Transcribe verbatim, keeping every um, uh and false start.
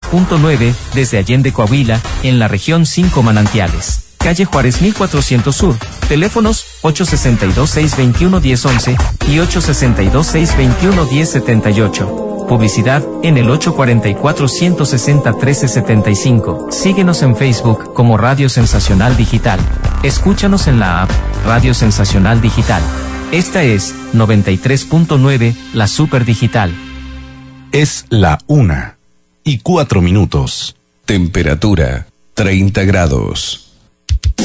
punto nueve, desde Allende, Coahuila, en la región cinco Manantiales. Calle Juárez mil cuatrocientos Sur, teléfonos ocho seis dos, seis dos uno, uno cero uno uno y ocho seis dos, seis dos uno, uno cero siete ocho. Publicidad en el ocho cuatro cuatro, uno seis cero, uno tres siete cinco. Síguenos en Facebook como Radio Sensacional Digital. Escúchanos en la app Radio Sensacional Digital. Esta es noventa y tres punto nueve, la Super Digital. Es la una y cuatro minutos. Temperatura treinta grados.